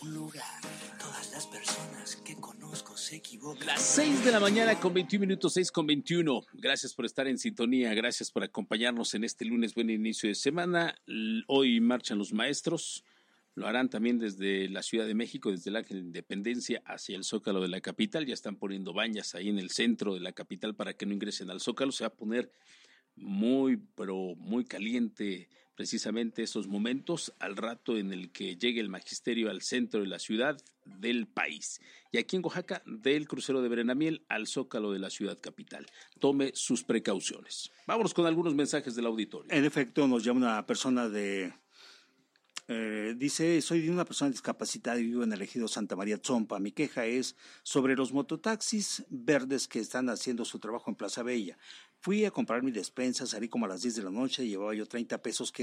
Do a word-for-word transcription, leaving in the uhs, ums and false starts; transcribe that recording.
Un lugar, todas las personas que conozco se equivocan. Las seis de la mañana con veintiún minutos, seis con veintiuno. Gracias por estar en sintonía, gracias por acompañarnos en este lunes, buen inicio de semana. Hoy marchan los maestros, lo harán también desde la Ciudad de México, desde el Ángel de Independencia hacia el Zócalo de la capital. Ya están poniendo bañas ahí en el centro de la capital para que no ingresen al Zócalo. Se va a poner muy, pero muy caliente precisamente esos momentos al rato en el que llegue el magisterio al centro de la ciudad del país. Y aquí en Oaxaca, del crucero de Berenamiel al Zócalo de la ciudad capital. Tome sus precauciones. Vámonos con algunos mensajes del auditorio. En efecto, nos llama una persona de... Eh, dice, soy de una persona discapacitada y vivo en el ejido Santa María Tzompa. Mi queja es sobre los mototaxis verdes que están haciendo su trabajo en Plaza Bella. Fui a comprar mi despensa, salí como a las diez de la noche, llevaba yo treinta pesos que